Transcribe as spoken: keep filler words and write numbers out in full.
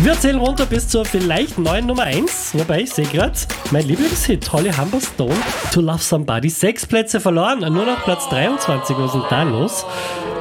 Wir zählen runter bis zur vielleicht neuen Nummer eins. Wobei, ich sehe gerade, mein Lieblingshit, Holly Humberstone, To Love Somebody, sechs Plätze verloren, nur noch Platz dreiundzwanzig. Was ist denn da los?